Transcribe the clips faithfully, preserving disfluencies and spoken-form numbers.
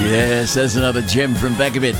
Yes, there's another gem from back of it.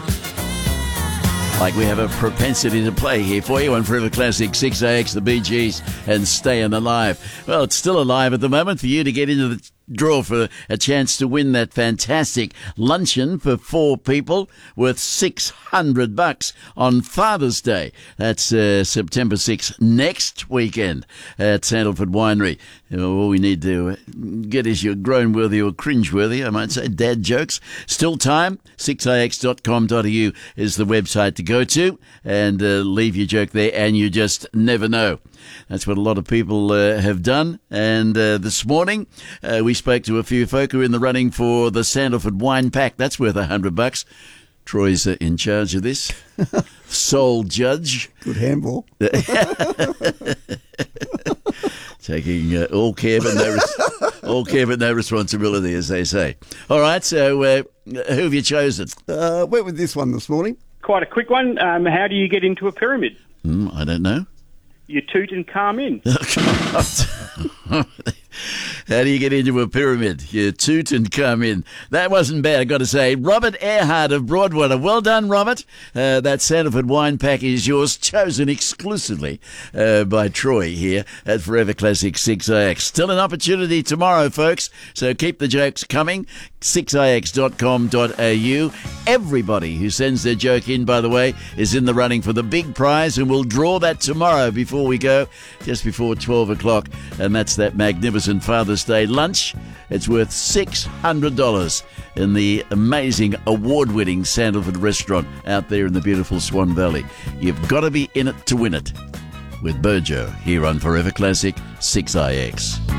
Like we have a propensity to play here for you on Forever Classic six A X, the Bee Gees, and Staying Alive. Well, it's still alive at the moment for you to get into the draw for a chance to win that fantastic luncheon for four people worth six hundred bucks on Father's Day. That's uh, September sixth, next weekend at Sandalford Winery. All we need to get is your groan-worthy or cringe-worthy, I might say, dad jokes. Still time. six a x dot com dot a u is the website to go to, and uh, leave your joke there, and you just never know. That's what a lot of people uh, have done. And uh, this morning, uh, we spoke to a few folk who are in the running for the Sandalford Wine Pack. That's worth a hundred bucks. Troy's uh, in charge of this. Sole judge. Good handball. Taking uh, all care but no res- all care but no responsibility, as they say. All right, so uh, who have you chosen? Uh, went with this one this morning. Quite a quick one. Um, how do you get into a pyramid? Mm, I don't know. You toot and calm in. How do you get into a pyramid? You toot and come in. That wasn't bad, I've got to say. Robert Earhart of Broadwater. Well done, Robert. Uh, that Sandalford Wine Pack is yours, chosen exclusively uh, by Troy here at Forever Classic six A X. Still an opportunity tomorrow, folks, so keep the jokes coming. six a x dot com dot a u. Everybody who sends their joke in, by the way, is in the running for the big prize, and we'll draw that tomorrow before we go, just before twelve o'clock, and that's that magnificent Father's Day lunch. It's worth six hundred dollars in the amazing award-winning Sandalford restaurant out there in the beautiful Swan Valley. You've got to be in it to win it. With Burjo here on Forever Classic six A X.